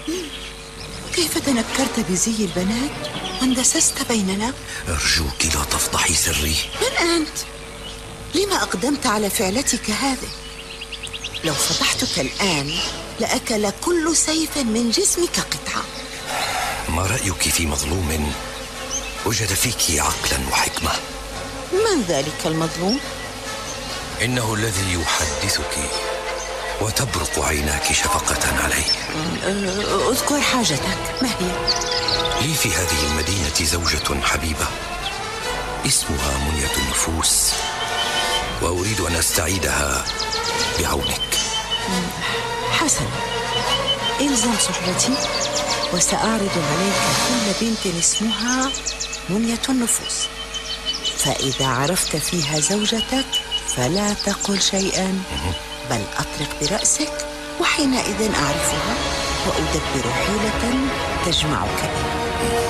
كيف تنكرت بزي البنات واندسست بيننا؟ أرجوك لا تفضحي سري. من أنت؟ لما أقدمت على فعلتك هذه؟ لو فضحتك الآن لأكل كل سيف من جسمك قطعة. ما رأيك في مظلوم وجد فيك عقلا وحكمة؟ من ذلك المظلوم؟ إنه الذي يحدثك وتبرق عيناك شفقة عليه. اذكر حاجتك، ما هي؟ لي في هذه المدينة زوجة حبيبة اسمها منية النفوس، وأريد أن أستعيدها بعونك. حسنا، إلزم صحبتي وسأعرض عليك كل بنت اسمها منية النفوس، فإذا عرفت فيها زوجتك فلا تقل شيئا، بل أطرق برأسك وحينئذ أعرفها وأدبر حيلة تجمعك بها.